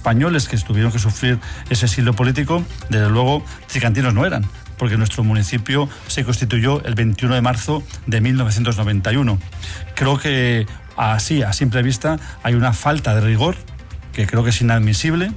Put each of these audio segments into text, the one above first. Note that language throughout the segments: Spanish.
españoles que tuvieron que sufrir ese exilio político, desde luego tricantinos no eran, porque nuestro municipio se constituyó el 21 de marzo de 1991. Creo que así, a simple vista, hay una falta de rigor que creo que es inadmisible.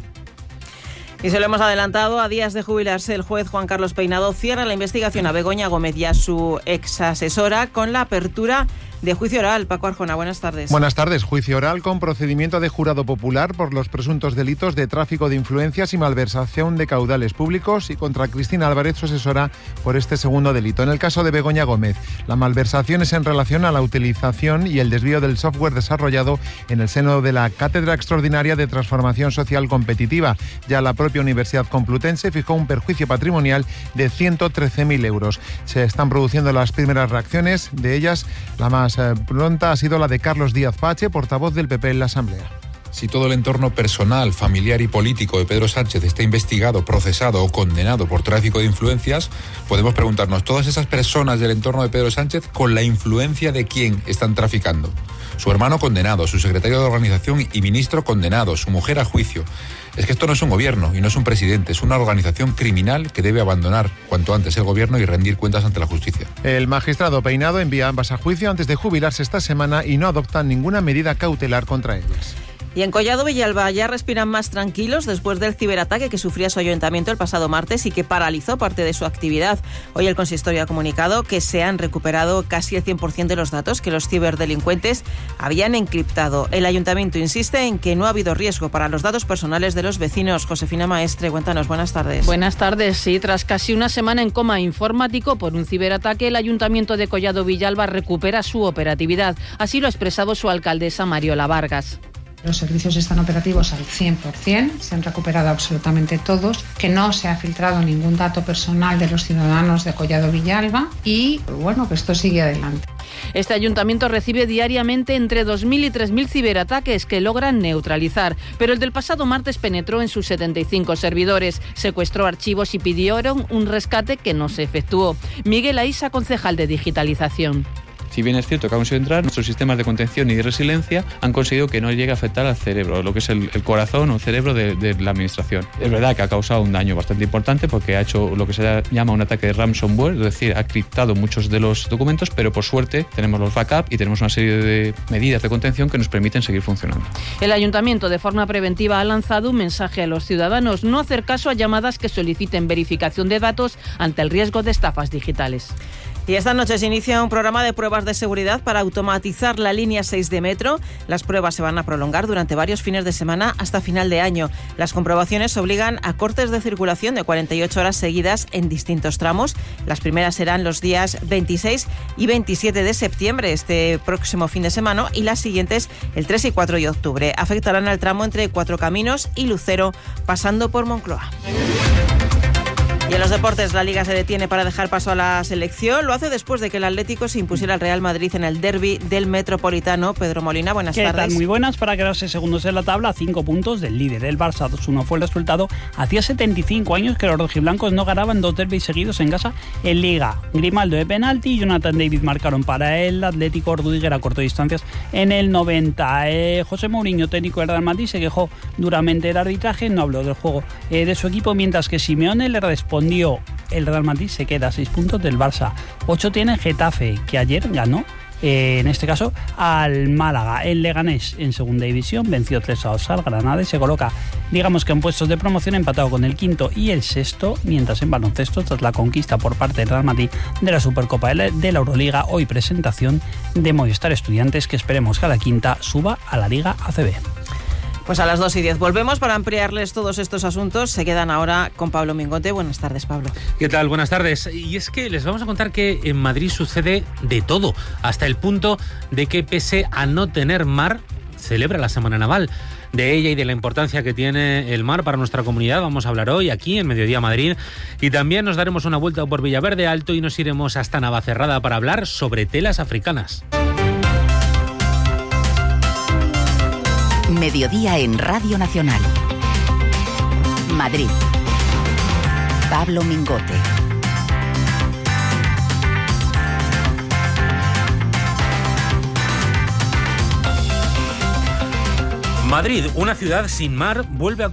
Y se lo hemos adelantado, a días de jubilarse, el juez Juan Carlos Peinado cierra la investigación a Begoña Gómez y a su ex asesora con la apertura de juicio oral. Paco Arjona, buenas tardes. Buenas tardes. Juicio oral con procedimiento de jurado popular por los presuntos delitos de tráfico de influencias y malversación de caudales públicos y contra Cristina Álvarez, su asesora, por este segundo delito. En el caso de Begoña Gómez, la malversación es en relación a la utilización y el desvío del software desarrollado en el seno de la Cátedra Extraordinaria de Transformación Social Competitiva. Ya la propia Universidad Complutense fijó un perjuicio patrimonial de 113.000 euros. Se están produciendo las primeras reacciones, de ellas la más pronta ha sido la de Carlos Díaz Pache, portavoz del PP en la Asamblea. Si todo el entorno personal, familiar y político de Pedro Sánchez está investigado, procesado o condenado por tráfico de influencias, podemos preguntarnos, ¿todas esas personas del entorno de Pedro Sánchez con la influencia de quién están traficando? Su hermano condenado, su secretario de organización y ministro condenado, su mujer a juicio. Es que esto no es un gobierno y no es un presidente, es una organización criminal que debe abandonar cuanto antes el gobierno y rendir cuentas ante la justicia. El magistrado Peinado envía ambas a juicio antes de jubilarse esta semana y no adopta ninguna medida cautelar contra ellas. Y en Collado Villalba ya respiran más tranquilos después del ciberataque que sufría su ayuntamiento el pasado martes y que paralizó parte de su actividad. Hoy el consistorio ha comunicado que se han recuperado casi el 100% de los datos que los ciberdelincuentes habían encriptado. El ayuntamiento insiste en que no ha habido riesgo para los datos personales de los vecinos. Josefina Maestre, cuéntanos, buenas tardes. Buenas tardes, sí. Tras casi una semana en coma informático por un ciberataque, el ayuntamiento de Collado Villalba recupera su operatividad. Así lo ha expresado su alcaldesa Mariola Vargas. Los servicios están operativos al 100%, se han recuperado absolutamente todos, que no se ha filtrado ningún dato personal de los ciudadanos de Collado Villalba y, bueno, que esto sigue adelante. Este ayuntamiento recibe diariamente entre 2.000 y 3.000 ciberataques que logran neutralizar, pero el del pasado martes penetró en sus 75 servidores, secuestró archivos y pidieron un rescate que no se efectuó. Miguel Aisa, concejal de digitalización. Si bien es cierto que ha conseguido entrar, nuestros sistemas de contención y de resiliencia han conseguido que no llegue a afectar al cerebro, lo que es el corazón o cerebro de la administración. Es verdad que ha causado un daño bastante importante porque ha hecho lo que se llama un ataque de ransomware, es decir, ha criptado muchos de los documentos, pero por suerte tenemos los backups y tenemos una serie de medidas de contención que nos permiten seguir funcionando. El ayuntamiento de forma preventiva ha lanzado un mensaje a los ciudadanos: no hacer caso a llamadas que soliciten verificación de datos ante el riesgo de estafas digitales. Y esta noche se inicia un programa de pruebas de seguridad para automatizar la línea 6 de metro. Las pruebas se van a prolongar durante varios fines de semana hasta final de año. Las comprobaciones obligan a cortes de circulación de 48 horas seguidas en distintos tramos. Las primeras serán los días 26 y 27 de septiembre, este próximo fin de semana, y las siguientes el 3 y 4 de octubre. Afectarán al tramo entre Cuatro Caminos y Lucero, pasando por Moncloa. Y en los deportes, la Liga se detiene para dejar paso a la selección. Lo hace después de que el Atlético se impusiera al Real Madrid en el derbi del Metropolitano. Pedro Molina, buenas tardes. ¿Qué tal? Muy buenas, para quedarse segundos en la tabla a 5 puntos del líder. El Barça 2-1 fue el resultado. Hacía 75 años que los rojiblancos no ganaban 2 derbis seguidos en casa en Liga. Grimaldo de penalti y Jonathan David marcaron para el Atlético. Rüdiger a corto distancias en el 90. José Mourinho, técnico del Real Madrid, se quejó duramente del arbitraje. No habló del juego de su equipo, mientras que Simeone le respondió: el Real Madrid se queda a 6 puntos del Barça. 8 tiene Getafe, que ayer ganó, en este caso, al Málaga. El Leganés, en segunda división, venció 3-2 al Granada y se coloca, digamos que en puestos de promoción, empatado con el quinto y el sexto, mientras en baloncesto, tras la conquista por parte del Real Madrid de la Supercopa de la Euroliga, hoy presentación de Movistar Estudiantes, que esperemos que a la quinta suba a la Liga ACB. Pues a las 2:10 volvemos para ampliarles todos estos asuntos. Se quedan ahora con Pablo Mingote. Buenas tardes, Pablo. ¿Qué tal? Buenas tardes. Y es que les vamos a contar que en Madrid sucede de todo, hasta el punto de que, pese a no tener mar, celebra la Semana Naval. De ella y de la importancia que tiene el mar para nuestra comunidad vamos a hablar hoy aquí en Mediodía Madrid, y también nos daremos una vuelta por Villaverde Alto y nos iremos hasta Navacerrada para hablar sobre telas africanas. Mediodía en Radio Nacional. Madrid. Pablo Mingote. Madrid, una ciudad sin mar, vuelve a